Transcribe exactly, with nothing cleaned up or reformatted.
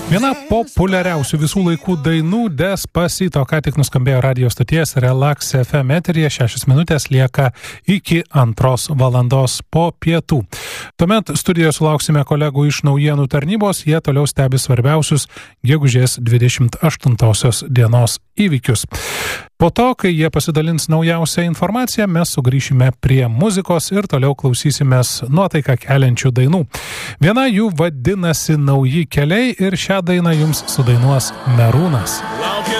Viena populiariausių visų laikų dainų Despacito ką tik nuskambėjo radio stoties Relax F M eteryje, šešios minutės lieka iki antros valandos po pietų. Tuomet studijoje sulauksime kolegų iš naujienų tarnybos, jie toliau stebi svarbiausius gegužės dvidešimt aštuntosios dienos įvykius. Po to, kai jie pasidalins naujausią informaciją, mes sugrįšime prie muzikos ir toliau klausysimės nuotaiką keliančių dainų. Viena jų vadinasi Nauji keliai ir šią dainą jums sudainuos Merūnas.